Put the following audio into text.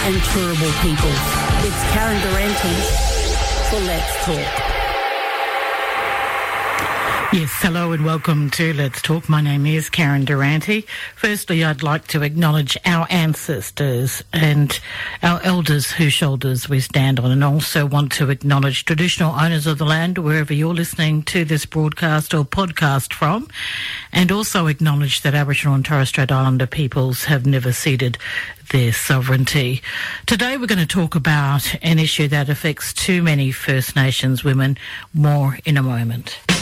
and Turrbal peoples. It's Karen Durante for Let's Talk. Yes, hello and welcome to Let's Talk. My name is Karen Durante. Firstly, I'd like to acknowledge our ancestors and our elders whose shoulders we stand on, and also want to acknowledge traditional owners of the land wherever you're listening to this broadcast or podcast from, and also acknowledge that Aboriginal and Torres Strait Islander peoples have never ceded their sovereignty. Today we're going to talk about an issue that affects too many First Nations women. More in a moment.